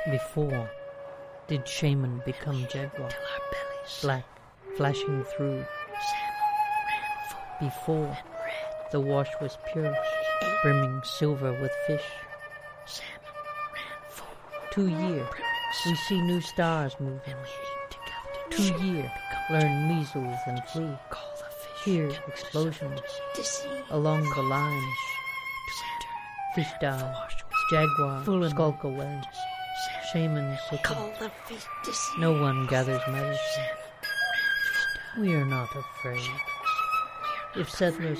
Before did shaman become jaguar, black flashing through. Before the wash was pure, brimming silver with fish. 2 year, we see new stars moving. 2 year, learn measles and flu. Hear explosions along the line. Fish die, jaguar skulk away. Shaman sicken. No one gathers medicine. We are not afraid. If settlers